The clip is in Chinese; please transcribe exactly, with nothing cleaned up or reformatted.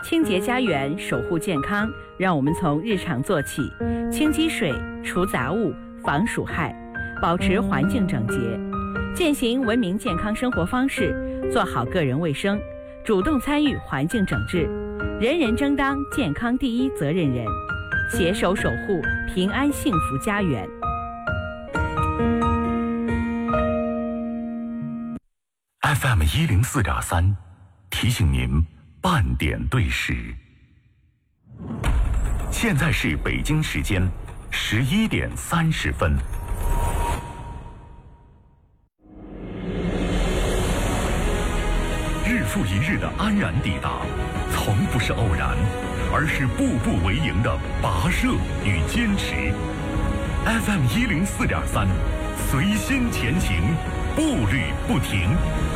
清洁家园，守护健康，让我们从日常做起，清积水，除杂物，防鼠害，保持环境整洁，践行文明健康生活方式，做好个人卫生，主动参与环境整治，人人争当健康第一责任人，携手守护平安幸福家园。 F M 一零四点三，提醒您半点对时。现在是北京时间十一点三十分。日复一日的安然抵达，从不是偶然，而是步步为营的跋涉与坚持。F M 一零四点三，随心前行，步履不停。